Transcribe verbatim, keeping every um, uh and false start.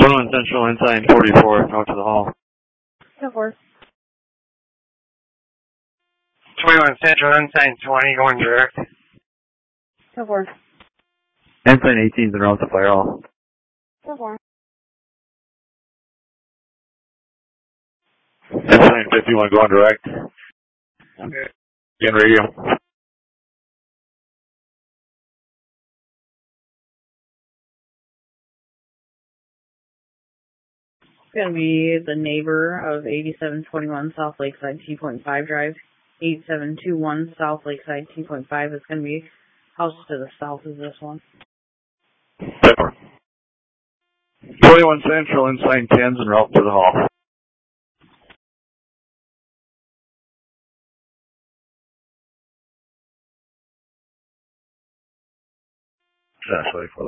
twenty-one Central, inside forty-four, out to the hall. ten four. twenty-one Central, inside twenty, going direct. ten four. Ensign eighteen's en route to fire hall. ten four. Ensign fifty-one going direct. Okay. Again, radio. It's going to be the neighbor of eighty-seven twenty-one South Lakeside T point five Drive. eighty-seven twenty-one South Lakeside T point five is going to be house to the south of this one. twenty-one Central, inside tens en route to the hall. That's right.